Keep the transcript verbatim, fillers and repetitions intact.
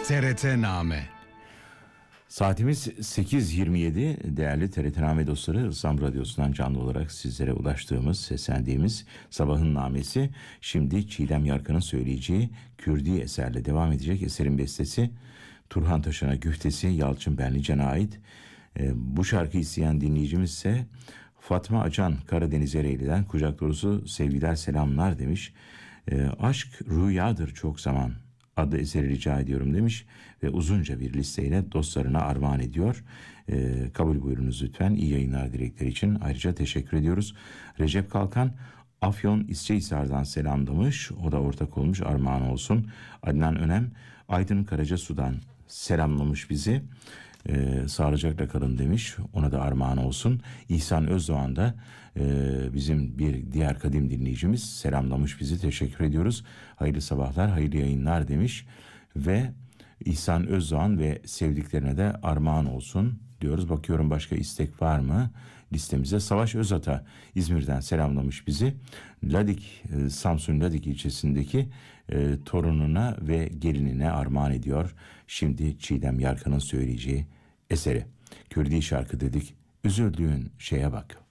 T R T Name. Saatimiz sekiz yirmi yedi. Değerli T R T Name dostları, İstanbul Radyosu'ndan canlı olarak sizlere ulaştığımız, seslendiğimiz Sabahın Namesi şimdi Çiğdem Yarkan'ın söyleyeceği Kürdi eserle devam edecek. Eserin bestesi Turhan Taşan'a, güftesi Yalçın Benlican'a ait. E, bu şarkı isteyen dinleyicimiz ise Fatma Acan Karadeniz Ereğli'den kucak dolusu sevgiler, selamlar demiş. E, aşk rüyadır çok zaman adlı eseri rica ediyorum demiş ve uzunca bir listeyle dostlarına armağan ediyor. Ee, kabul buyurunuz lütfen. İyi yayınlar dilekleri için ayrıca teşekkür ediyoruz. Recep Kalkan Afyon İsçehisar'dan selamlamış. O da ortak olmuş, armağan olsun. Adnan Önem Aydın Karacasu'dan selamlamış bizi. Ee, sağlıcakla kalın demiş. Ona da armağan olsun. İhsan Özdoğan da e, bizim bir diğer kadim dinleyicimiz selamlamış bizi. Teşekkür ediyoruz. Hayırlı sabahlar, hayırlı yayınlar demiş. Ve İhsan Özdoğan ve sevdiklerine de armağan olsun diyoruz. Bakıyorum başka istek var mı listemize. Savaş Özata İzmir'den selamlamış bizi. Ladik, e, Samsun Ladik ilçesindeki e, torununa ve gelinine armağan ediyor. Şimdi Çiğdem Yarkan'ın söyleyeceği eseri. Kürdi şarkı dedik. Üzüldüğün şeye bak.